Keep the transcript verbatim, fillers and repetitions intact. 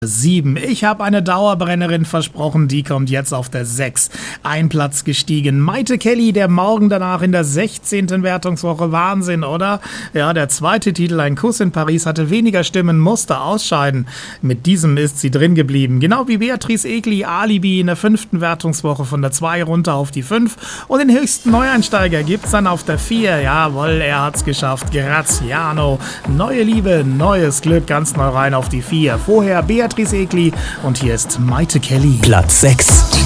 sieben. Ich habe eine Dauerbrennerin versprochen, die kommt jetzt auf der sechs. Ein Platz gestiegen. Maite Kelly, der Morgen danach in der sechzehnten Wertungswoche. Wahnsinn, oder? Ja, der zweite Titel, Ein Kuss in Paris, hatte weniger Stimmen, musste ausscheiden. Mit diesem ist sie drin geblieben. Genau wie Beatrice Egli, Alibi in der fünften Wertungswoche von der zwei runter auf die fünf. Und den höchsten Neueinsteiger gibt's dann auf der vier. Jawohl, er hat's geschafft. Graziano. Neue Liebe, neues Glück, ganz neu rein auf die vier. Vorher Beatrice Beatrice Egli und hier ist Maite Kelly. Platz sechs.